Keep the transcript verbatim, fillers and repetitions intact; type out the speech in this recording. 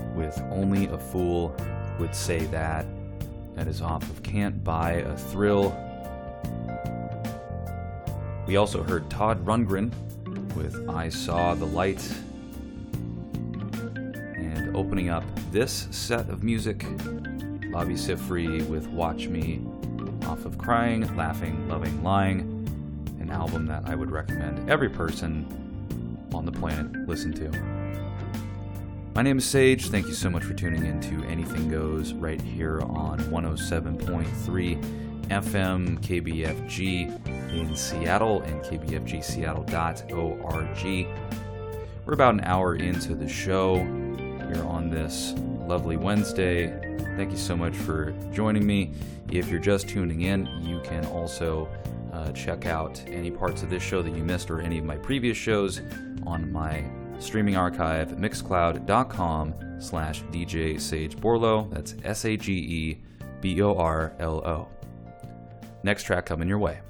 with Only a Fool Would Say That. That is off of Can't Buy a Thrill. We also heard Todd Rundgren with I Saw the Light. And opening up this set of music, Bobby Sifri with Watch Me off of Crying, Laughing, Loving, Lying, an album that I would recommend every person on the planet listen to. My name is Sage. Thank you so much for tuning in to Anything Goes right here on one oh seven point three F M K B F G in Seattle and k b f g seattle dot org. We're about an hour into the show here on this lovely Wednesday. Thank you so much for joining me. If you're just tuning in, you can also uh, check out any parts of this show that you missed or any of my previous shows on my streaming archive, mixcloud.com slash DJ Sage Borlo. That's S A G E B O R L O. Next track coming your way.